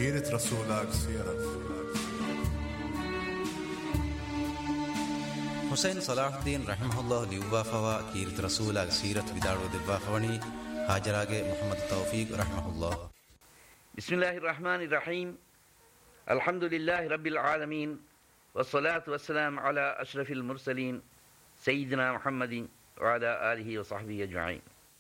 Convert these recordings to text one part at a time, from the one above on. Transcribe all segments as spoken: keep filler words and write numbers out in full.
كيرت رسولك سيرة حسين صلاح الدين رحمه الله ليوبافوا كيرت رسولك سيرة بدارو دبافوني هاجراغي محمد التوفيق رحمه الله. بسم الله الرحمن الرحيم. الحمد لله رب العالمين والصلاة والسلام على أشرف المرسلين سيدنا محمد وعلى آله وصحبه أجمعين.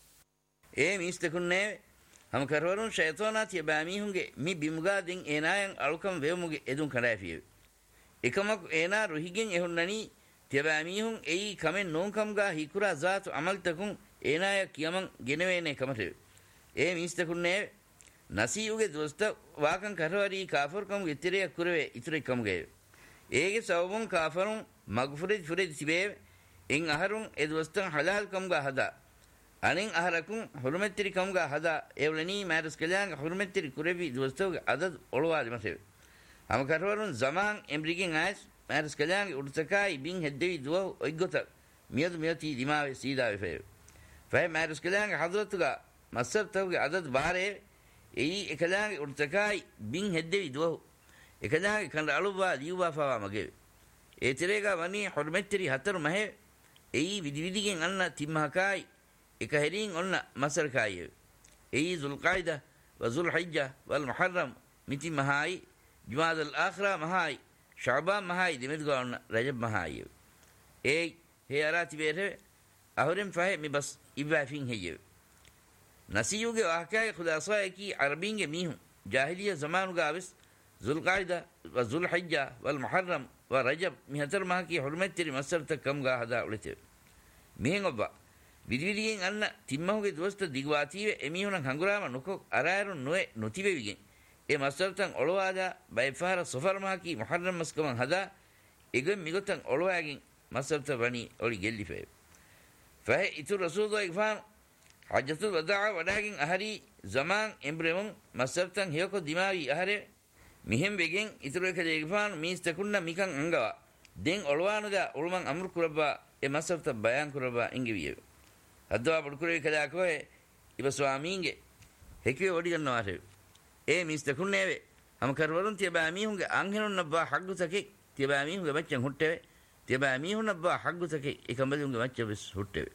اے میستکنے ہم کرورون شیطانات یا بامی ہونگے می بیمگا دیں اینائن الکم ویومگے ادون کھڑائفیو اکمک اینا روحیگیں ehonnani තියබෑමී හුන් එයි කමෙන් නෝන්කම්ගා හිකුරා ذات අමල් තකුන් ඒනාය කියමන් ගෙනවේනේ කමතේ ඒ මිස්තකුන්නේ නසීඋගේ දොස්ත වාකන් කරවරි කාෆර්කම් ඉතිරිය කුරවේ ඉතිරි කම්ගේ ඒගේ සවමුන් කාෆරුන් මග්ෆුරිත් ෆුරිත් සිබේ ඉන් අහරුන් ඒ දොස්තන් හලාල් කම්ගා හදා අනින් අහරකුන් හුරුමෙත්තිරි කම්ගා හදා ඒවලනී මෑරස් කලයන් හුරුමෙත්තිරි කුරවි දොස්තෝගේ අදත් ඔලවාදි මතේ අම කරවරුන් zaman එම්රිගෙන් ආයස් මෑරස් කලයන් උඩතකයි බින් හෙද්දෙවි දුව ඔයිගොත මියද මියති දිමාවේ සීදාවේ ෆේ ෆේ මෑරස් කලයන් හදරතුගා මස්සර්තෝගේ අදත් බාරේ එයි එකලයන් උඩතකයි බින් හෙද්දෙවි දුව එකලයන් කන්ද අලුවා ලියුවා ෆවා මගේ ඒ තිරේගා වනි හුරුමෙත්තිරි හතර මහේ එයි විදි විදිගෙන් අන්න තිම්මහකයි එක හෙරින් ඔන්න මසර්කයි එයි සුල්කායිදා වසුල්හිජ්ජා වල් මුහර්රම් මිති මහයි ජුමාදල් ආඛිරා මහයි ශාබාන් මහයි දෙමෙදුගාන රජබ් මහයි ඒ හේ අරාති බේරේ අහුරෙන් ෆහේ මි bus ඉබ්‍රාෆින් හෙය නසියුගේ වාහකයි ඛුදාසායකි අරබින්ගේ මිහු ජාහිලිය zamanuga abis zulqaida wa zulhijja wal muharram wa rajab mi hatar mahaki hurmettiri masarta kamga hada ulite mihen obba විදිවිදිගෙන් අන්න තිම්මහුගේ දොස්ත දිගවාතීවේ එමිහුණන් හංගුරාම නොකොක් අරායරුන් නොේ නොතිබෙවිගෙන් ඒ මස්සල්තන් ඔලවාදා බයිෆාර සොෆර් මහකි මුහර්රම් මස්කමන් හදා එගම් මිගොතන් ඔලවාගෙන් මස්සල්ත වනි ඔලි ගෙල්ලිෆේ ෆහේ ඉතු රසූලුල්ලාහ් ඉග්ෆාන් හජ්ජතුල් වදාඅ වඩාගෙන් අහරි zaman එම්බ්‍රෙමුන් මස්සල්තන් හියකො දිමාවි අහරේ මිහෙම් වෙගෙන් ඉතුරු එක දෙග්ෆාන් මිස්තකුන්න මිකන් අංගවා දෙන් ඔලවානුදා උල්මන් අම්රු කුරබා ඒ මස්සල්ත බයන් කුරබා ඉංගිවිය අදවා බුඩුකුරේ කදා කොේ ඉබ ස්වාමීන්ගේ හෙකුවේ ඔඩි ගන්නවාට ඒ මිස්තකුන්නේ වේ හම කරවරුන් තියබෑමීහුන්ගේ අංහෙනුන් නබ්බා හග්ගුතකේ තියබෑමීහුන්ගේ මච්චන් හුට්ටේ තියබෑමීහුන් නබ්බා හග්ගුතකේ එකඹදුන්ගේ මච්ච විස් හුට්ටේ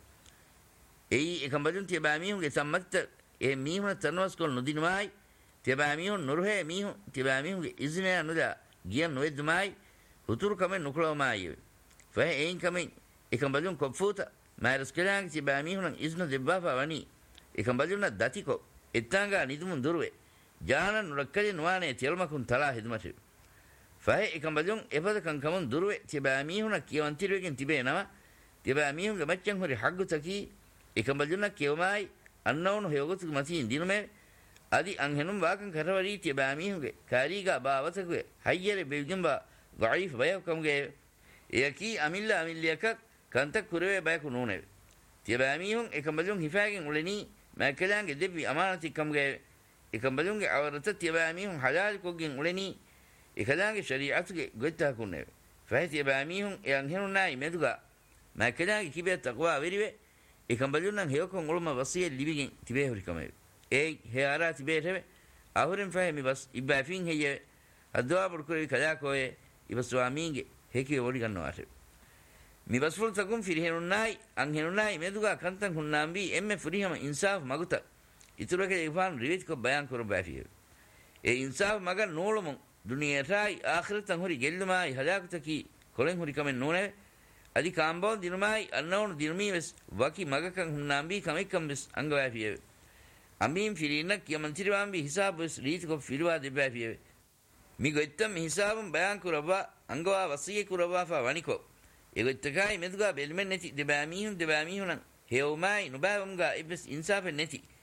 එයි එකඹදුන් තියබෑමීහුන්ගේ සම්මත ඒ මීහුන තනවස් කොල් නොදිනවායි තියබෑමීහුන් නුරහේ මීහුන් තියබෑමීහුන්ගේ ඉස්නේ අනුදා ගියන් නොෙද්දමයි උතුරු කමෙන් නුකලවමායි ෆේ එයින් කමෙන් එකඹදුන් කොෆූත මෑරස් කලයන් තියබෑමීහුන් ඉස්න දෙබ්බාපා වනි එකඹදුන් දතිකො එත්තාංගා නිදුමුන් දුරුවේ ජානන් නුරක්කලි නුවානේ තියල්මකුන් තලා හිදමටි ෆහේ එකඹදුන් එපදකන් කමුන් දුරුවේ තියබෑමීහුන කියවන්තිරුවකින් තිබේනවා තියබෑමීහුන්ගේ මච්චන් හොරි හග්ගුතකි එකඹදුන් කියවමයි අන්නවුණු හයෝගතුක මතින් දිනුමේ අදි අංහෙනුම් වාකන් කරවරි තියබෑමීහුන්ගේ කාරීගා බාවතකුවේ හයියරේ බෙවිගම්බා ගයිෆ් බයකම්ගේ යකි අමිල්ලා අමිල්ලියක කන්තක් කුරවේ බයකු නෝනේ තියබෑමීහුන් එකඹදුන් හිෆාගෙන් උලෙනි මැකලයන්ගේ දෙවි අමානතිකම්ගේ එකඹදුන්ගේ අවරත තියබෑමීහුන් හලාල් කොග්ගෙන් උලෙනි එකදාගේ ශරීඅතුගේ ගොත්තා කුන්නේ ෆහේ තියබෑමීහුන් එයන් හෙනුනායි මෙදුගා මැකලයන්ගේ කිබේ තක්වා වෙරිවේ එකඹදුන්නම් හේකොන් උළුම වසියේ ලිවිගෙන් තිබේ හොරිකමේ ඒ හේ ආරා තිබේ රෙවේ අහුරෙන් ෆහේ මි බස් ඉබ්බාෆින් හෙය අදවා බුඩුකුරේ කදා කොේ ඉබ ස්වාමීන්ගේ හෙකිය වඩි ගන්නවාට මිබස්ෆුල් තකුම් ෆිරිහෙනුනායි අංහෙනුනායි මෙදුගා කන්තන් හුන්නාම්බි එම්මෙ ෆුරිහම ඉන්සාෆ් මගුත ඉතුරුක ඉෆාන් රිවිත් කො බයන් කර බෑෆිය ඒ ඉන්සාෆ් මග නෝලමුන් දුනියටයි ආඛිරතන් හොරි ගෙල්ලමයි හදාකතකි කොලෙන් හොරි කමෙන් නෝනේ අදි කාම්බෝ දිනමයි අන්නවුන් දිනමීවස් වකි මගකන් හුන්නාම්බි කමෙක්කම් බස් අංගවෑෆිය අම්බීම් ෆිරින්න කියමන්තිරිවාම්බි හිසාබස් රීත් කො ෆිරවා දෙබෑෆිය මිගොත්තම් හිසාබම් බයන් කරවා අංගවා වසියේ කරවා ෆා වනිකෝ එගොත්තකයි මෙදුගා බෙල්මෙන් නැති දෙබෑමීහුන් දෙබෑමීහුන් හේවමයි නුබෑවම්ගා ඉබස් ඉන්සාෆෙන් නැති